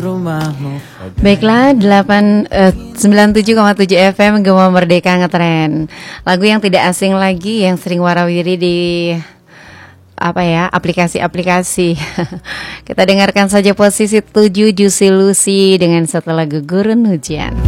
rumahmu. Baiklah, 97,7 FM Gema Merdeka Ngetren. Lagu yang tidak asing lagi, yang sering warawiri di aplikasi-aplikasi. Kita dengarkan saja posisi 7 Juicy Lucy dengan satu lagu Gurun Hujan.